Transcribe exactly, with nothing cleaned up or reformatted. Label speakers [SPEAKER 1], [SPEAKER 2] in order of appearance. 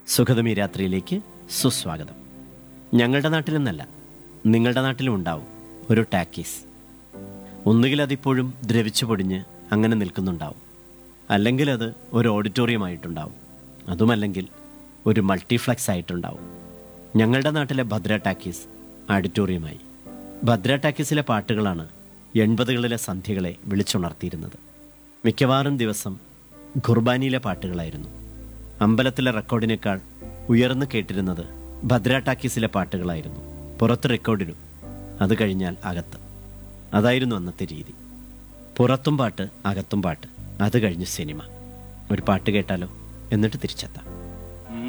[SPEAKER 1] സുഖതമി രാത്രിയിലേക്ക് സുസ്വാഗതം. ഞങ്ങളുടെ നാട്ടിലെന്നല്ല, നിങ്ങളുടെ നാട്ടിലും ഉണ്ടാവും ഒരു ടാക്കീസ്. ഒന്നുകിൽ അതിപ്പോഴും ദ്രവിച്ചു പൊടിഞ്ഞ് അങ്ങനെ നിൽക്കുന്നുണ്ടാവും, അല്ലെങ്കിൽ അത് ഒരു ഓഡിറ്റോറിയമായിട്ടുണ്ടാവും, അതുമല്ലെങ്കിൽ ഒരു മൾട്ടിപ്ലക്സ് ആയിട്ടുണ്ടാവും. ഞങ്ങളുടെ നാട്ടിലെ ഭദ്ര ടാക്കീസ് ഓഡിറ്റോറിയമായി. ഭദ്ര ടാക്കീസിലെ പാട്ടുകളാണ് എൺപതുകളിലെ സന്ധ്യകളെ വിളിച്ചുണർത്തിയിരുന്നത്. മിക്കവാറും ദിവസം ഖുർബാനിയിലെ പാട്ടുകളായിരുന്നു. അമ്പലത്തിലെ റെക്കോർഡിനേക്കാൾ ഉയർന്നു കേട്ടിരുന്നത് ഭദ്ര ടാക്കീസിലെ പാട്ടുകളായിരുന്നു. പുറത്ത് റെക്കോർഡിനും, അത് കഴിഞ്ഞാൽ അകത്ത്. അതായിരുന്നു അന്നത്തെ രീതി. പുറത്തും പാട്ട്, അകത്തും പാട്ട്, അത് കഴിഞ്ഞ് സിനിമ. ഒരു പാട്ട് കേട്ടാലോ, എന്നിട്ട് തിരിച്ചെത്താം.